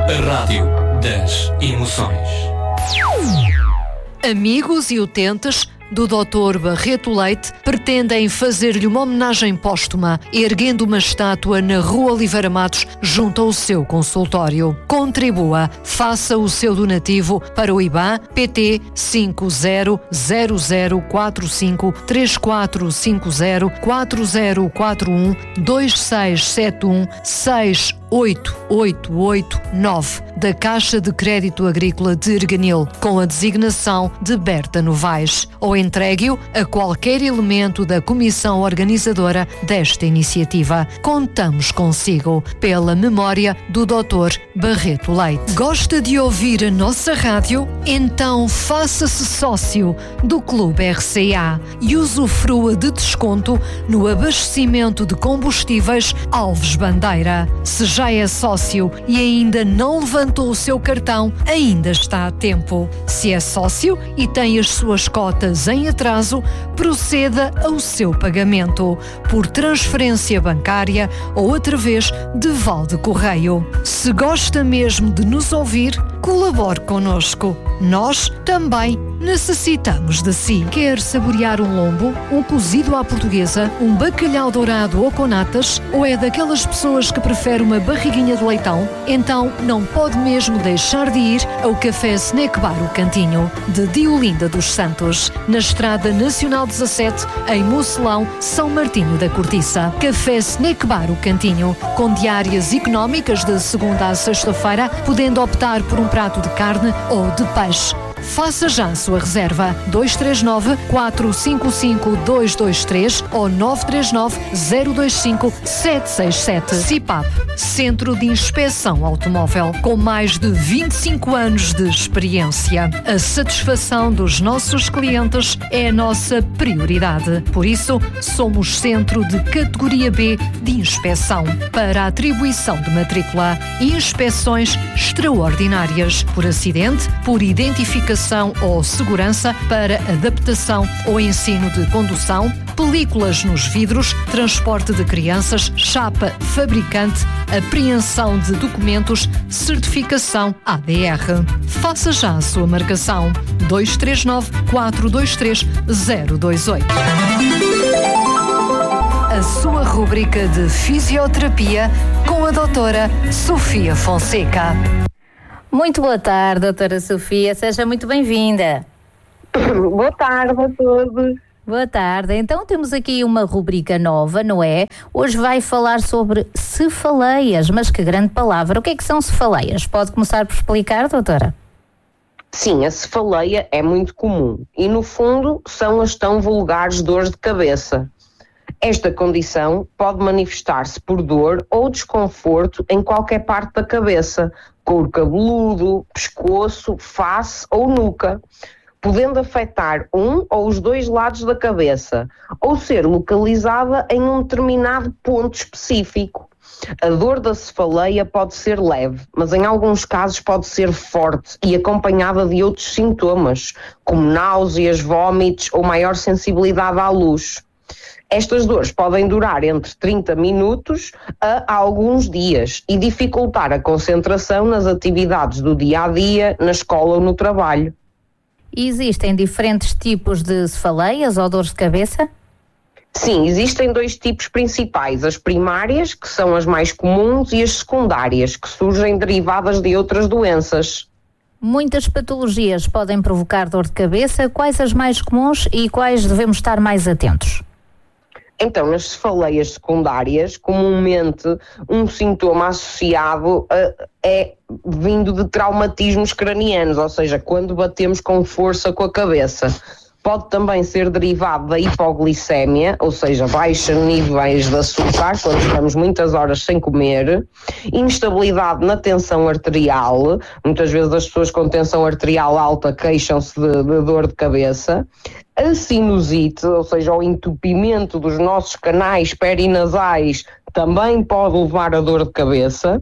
A rádio das emoções. Amigos e utentes do Dr. Barreto Leite pretendem fazer-lhe uma homenagem póstuma, erguendo uma estátua na Rua Oliveira Matos, junto ao seu consultório. Contribua, faça o seu donativo para o IBAN PT 5000444534412671688889 da Caixa de Crédito Agrícola de Erganil, com a designação de Berta Novaes, ou entregue-o a qualquer elemento da comissão organizadora desta iniciativa. Contamos consigo, pela memória do Dr. Barreto Leite. Gosta de ouvir a nossa rádio? Então faça-se sócio do Clube RCA e usufrua de desconto no abastecimento de combustíveis Alves Bandeira. Se já é sócio e ainda não levantou o seu cartão, ainda está a tempo. Se é sócio e tem as suas cotas em atraso, proceda ao seu pagamento por transferência bancária ou através de Valde Correio. Se gosta mesmo de nos ouvir, colabore connosco. Nós também necessitamos de si. Quer saborear um lombo, um cozido à portuguesa, um bacalhau dourado ou com natas, ou é daquelas pessoas que prefere uma barriguinha de leitão? Então não pode mesmo deixar de ir ao Café Snack Bar O Cantinho, de Diolinda dos Santos, na Estrada Nacional 17, em Mocelão, São Martinho da Cortiça. Café Snack Bar O Cantinho, com diárias económicas de segunda a sexta-feira, podendo optar por um prato de carne ou de peixe. Faça já a sua reserva. 239-455-223 ou 939-025-767. CIPAP, Centro de Inspeção Automóvel, com mais de 25 anos de experiência. A satisfação dos nossos clientes é a nossa prioridade. Por isso, somos centro de categoria B de inspeção para a atribuição de matrícula e inspeções extraordinárias por acidente, por identificação ou segurança, para adaptação ou ensino de condução, películas nos vidros, transporte de crianças, chapa fabricante, apreensão de documentos, certificação ADR. Faça já a sua marcação. 239-423-028. A sua rubrica de fisioterapia com a doutora Sofia Fonseca. Muito boa tarde, doutora Sofia, seja muito bem-vinda. Boa tarde a todos. Boa tarde, então temos aqui uma rubrica nova, não é? Hoje vai falar sobre cefaleias, mas que grande palavra. O que é que são cefaleias? Pode começar por explicar, doutora? Sim, a cefaleia é muito comum e, no fundo, são as tão vulgares dores de cabeça. Esta condição pode manifestar-se por dor ou desconforto em qualquer parte da cabeça, couro cabeludo, pescoço, face ou nuca, podendo afetar um ou os dois lados da cabeça ou ser localizada em um determinado ponto específico. A dor da cefaleia pode ser leve, mas em alguns casos pode ser forte e acompanhada de outros sintomas, como náuseas, vômitos ou maior sensibilidade à luz. Estas dores podem durar entre 30 minutos a alguns dias e dificultar a concentração nas atividades do dia-a-dia, na escola ou no trabalho. Existem diferentes tipos de cefaleias ou dores de cabeça? Sim, existem dois tipos principais, as primárias, que são as mais comuns, e as secundárias, que surgem derivadas de outras doenças. Muitas patologias podem provocar dor de cabeça. Quais as mais comuns e quais devemos estar mais atentos? Então, nas cefaleias secundárias, comumente um sintoma associado é vindo de traumatismos cranianos, ou seja, quando batemos com força com a cabeça. Pode também ser derivado da hipoglicémia, ou seja, baixos níveis de açúcar, quando estamos muitas horas sem comer, instabilidade na tensão arterial, muitas vezes as pessoas com tensão arterial alta queixam-se de dor de cabeça, a sinusite, ou seja, o entupimento dos nossos canais perinasais também pode levar a dor de cabeça,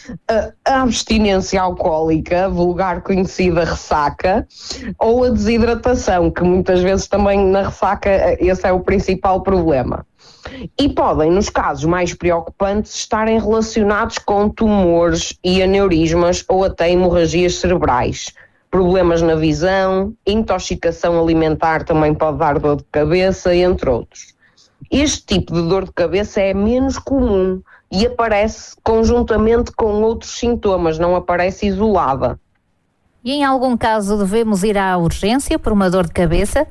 a abstinência alcoólica, vulgar conhecida ressaca, ou a desidratação, que muitas vezes também na ressaca esse é o principal problema. E podem, nos casos mais preocupantes, estarem relacionados com tumores e aneurismas ou até hemorragias cerebrais. Problemas na visão, intoxicação alimentar também pode dar dor de cabeça, entre outros. Este tipo de dor de cabeça é menos comum e aparece conjuntamente com outros sintomas, não aparece isolada. E em algum caso devemos ir à urgência por uma dor de cabeça?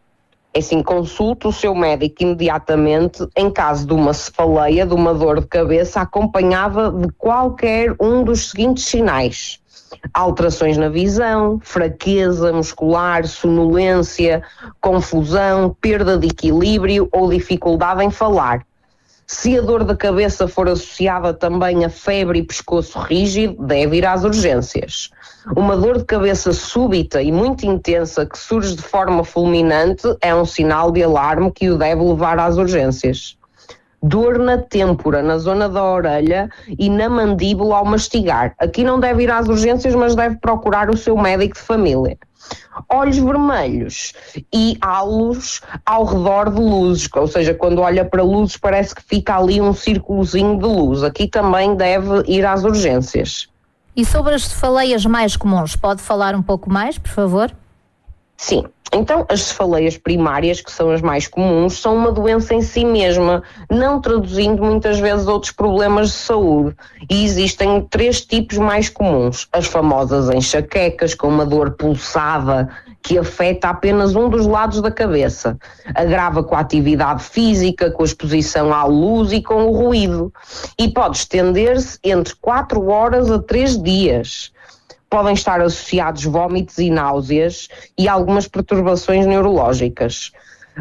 É assim, consulte o seu médico imediatamente em caso de uma cefaleia, de uma dor de cabeça, acompanhada de qualquer um dos seguintes sinais: alterações na visão, fraqueza muscular, sonolência, confusão, perda de equilíbrio ou dificuldade em falar. Se a dor da cabeça for associada também a febre e pescoço rígido, deve ir às urgências. Uma dor de cabeça súbita e muito intensa que surge de forma fulminante é um sinal de alarme que o deve levar às urgências. Dor na têmpora, na zona da orelha e na mandíbula ao mastigar. Aqui não deve ir às urgências, mas deve procurar o seu médico de família. Olhos vermelhos e halos ao redor de luzes, ou seja, quando olha para luzes parece que fica ali um círculozinho de luz. Aqui também deve ir às urgências. E sobre as cefaleias mais comuns, pode falar um pouco mais, por favor? Sim. Então, as cefaleias primárias, que são as mais comuns, são uma doença em si mesma, não traduzindo muitas vezes outros problemas de saúde. E existem 3 tipos mais comuns. As famosas enxaquecas, com uma dor pulsada que afeta apenas um dos lados da cabeça. Agrava com a atividade física, com a exposição à luz e com o ruído. E pode estender-se entre 4 horas a 3 dias. Podem estar associados vômitos e náuseas e algumas perturbações neurológicas.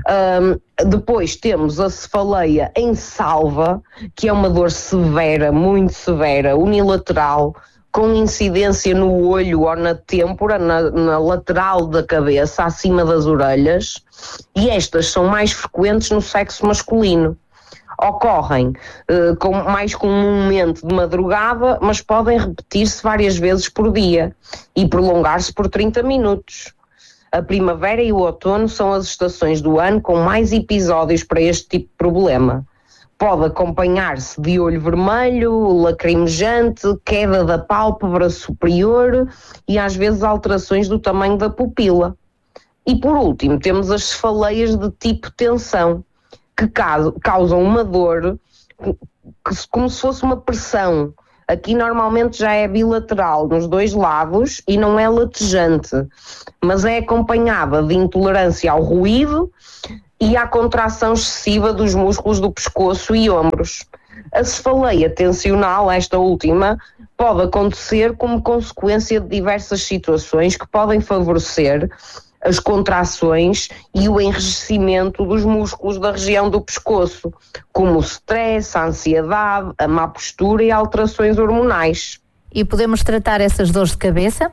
Depois temos a cefaleia em salva, que é uma dor severa, muito severa, unilateral, com incidência no olho ou na têmpora, na lateral da cabeça, acima das orelhas, e estas são mais frequentes no sexo masculino. Ocorrem mais comumente de madrugada, mas podem repetir-se várias vezes por dia e prolongar-se por 30 minutos. A primavera e o outono são as estações do ano com mais episódios para este tipo de problema. Pode acompanhar-se de olho vermelho, lacrimejante, queda da pálpebra superior e às vezes alterações do tamanho da pupila. E por último temos as cefaleias de tipo tensão, que causam uma dor como se fosse uma pressão. Aqui normalmente já é bilateral nos 2 lados e não é latejante, mas é acompanhada de intolerância ao ruído e à contração excessiva dos músculos do pescoço e ombros. A cefaleia tensional, esta última, pode acontecer como consequência de diversas situações que podem favorecer as contrações e o enrijecimento dos músculos da região do pescoço, como o stress, a ansiedade, a má postura e alterações hormonais. E podemos tratar essas dores de cabeça?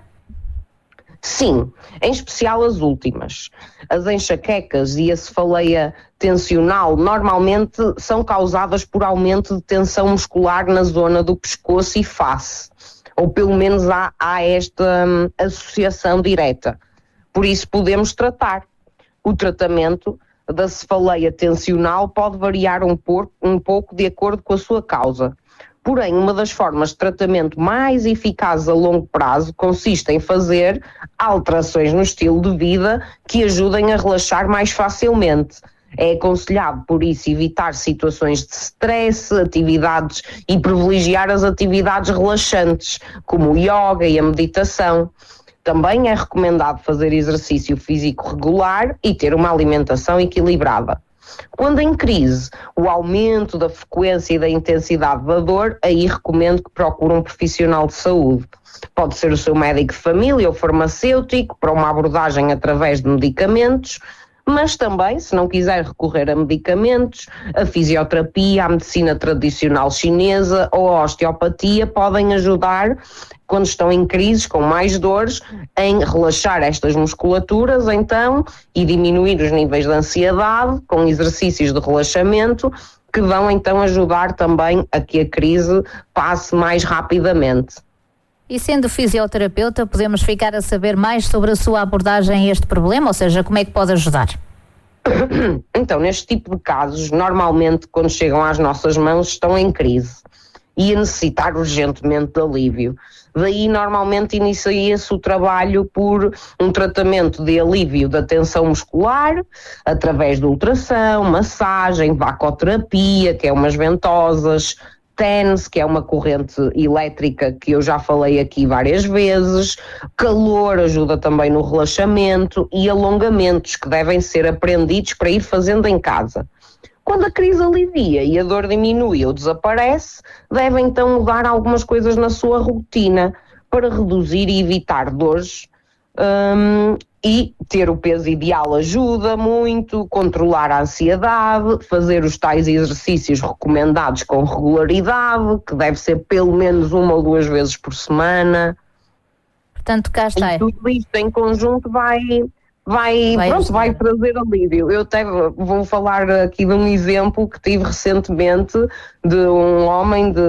Sim, em especial as últimas. As enxaquecas e a cefaleia tensional normalmente são causadas por aumento de tensão muscular na zona do pescoço e face, ou pelo menos há esta associação direta. Por isso podemos tratar. O tratamento da cefaleia tensional pode variar um pouco de acordo com a sua causa. Porém, uma das formas de tratamento mais eficazes a longo prazo consiste em fazer alterações no estilo de vida que ajudem a relaxar mais facilmente. É aconselhado, por isso, evitar situações de stress, atividades e privilegiar as atividades relaxantes, como o yoga e a meditação. Também é recomendado fazer exercício físico regular e ter uma alimentação equilibrada. Quando em crise, o aumento da frequência e da intensidade da dor, aí recomendo que procure um profissional de saúde. Pode ser o seu médico de família ou farmacêutico para uma abordagem através de medicamentos, mas também, se não quiser recorrer a medicamentos, a fisioterapia, a medicina tradicional chinesa ou a osteopatia podem ajudar, quando estão em crises com mais dores, em relaxar estas musculaturas, então, e diminuir os níveis de ansiedade com exercícios de relaxamento que vão então ajudar também a que a crise passe mais rapidamente. E sendo fisioterapeuta, podemos ficar a saber mais sobre a sua abordagem a este problema, ou seja, como é que pode ajudar? Então, neste tipo de casos, normalmente quando chegam às nossas mãos estão em crise e a necessitar urgentemente de alívio. Daí normalmente inicia-se o trabalho por um tratamento de alívio da tensão muscular, através de ultração, massagem, vacoterapia, que é umas ventosas, TENS, que é uma corrente elétrica que eu já falei aqui várias vezes, calor ajuda também no relaxamento e alongamentos que devem ser aprendidos para ir fazendo em casa. Quando a crise alivia e a dor diminui ou desaparece, deve então mudar algumas coisas na sua rotina para reduzir e evitar dores. E ter o peso ideal ajuda muito, controlar a ansiedade, fazer os tais exercícios recomendados com regularidade, que deve ser pelo menos 1 ou 2 vezes por semana. Portanto, cá está. E tudo isto em conjunto vai trazer alívio. Eu até vou falar aqui de um exemplo que tive recentemente de um homem de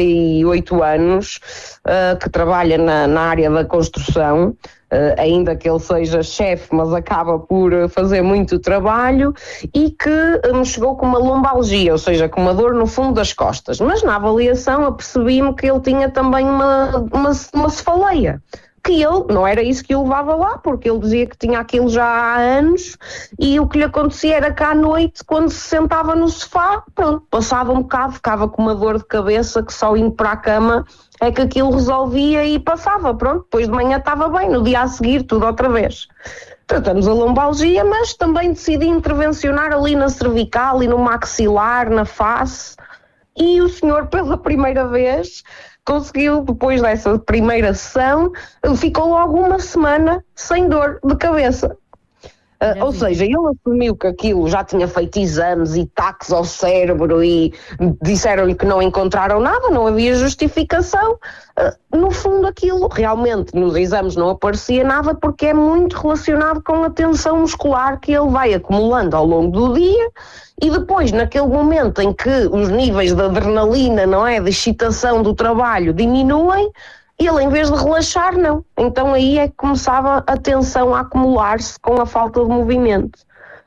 38 anos que trabalha na área da construção, ainda que ele seja chefe, mas acaba por fazer muito trabalho e que me chegou com uma lombalgia, ou seja, com uma dor no fundo das costas. Mas na avaliação apercebi-me que ele tinha também uma cefaleia. Que ele, não era isso que o levava lá, porque ele dizia que tinha aquilo já há anos e o que lhe acontecia era que à noite, quando se sentava no sofá, pronto, passava um bocado, ficava com uma dor de cabeça que só indo para a cama é que aquilo resolvia e passava, pronto, depois de manhã estava bem, no dia a seguir tudo outra vez. Tratamos a lombalgia, mas também decidi intervencionar ali na cervical e no maxilar, na face, e o senhor pela primeira vez conseguiu, depois dessa primeira sessão, ficou logo 1 semana sem dor de cabeça. Ou seja, ele assumiu que aquilo já tinha feito exames e taques ao cérebro e disseram-lhe que não encontraram nada, não havia justificação. No fundo, aquilo realmente nos exames não aparecia nada porque é muito relacionado com a tensão muscular que ele vai acumulando ao longo do dia e depois, naquele momento em que os níveis de adrenalina, não é, de excitação do trabalho diminuem, ele, em vez de relaxar, não. Então aí é que começava a tensão a acumular-se com a falta de movimento.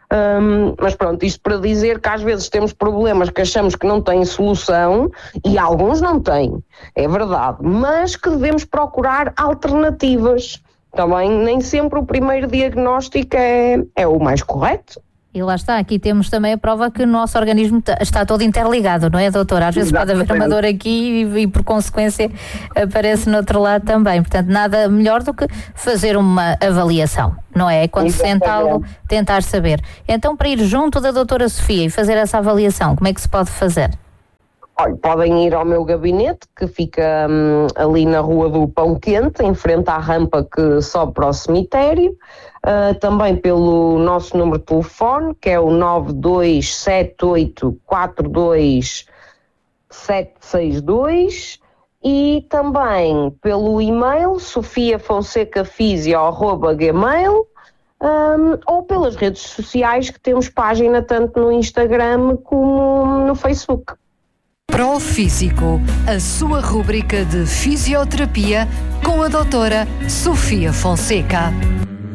Mas pronto, isto para dizer que às vezes temos problemas que achamos que não têm solução e alguns não têm, é verdade, mas que devemos procurar alternativas. Também nem sempre o primeiro diagnóstico é o mais correto. E lá está, aqui temos também a prova que o nosso organismo está todo interligado, não é, doutora? Às vezes pode haver uma dor aqui e por consequência aparece no outro lado também. Portanto, nada melhor do que fazer uma avaliação, não é? Quando se sente algo, tentar saber. Então, para ir junto da doutora Sofia e fazer essa avaliação, como é que se pode fazer? Olha, podem ir ao meu gabinete, que fica ali na Rua do Pão Quente, em frente à rampa que sobe para o cemitério. Também pelo nosso número de telefone, que é o 9278427762, e também pelo e-mail sofiafonsecafisio@gmail, ou pelas redes sociais, que temos página tanto no Instagram como no Facebook. Profísico, a sua rúbrica de fisioterapia com a doutora Sofia Fonseca.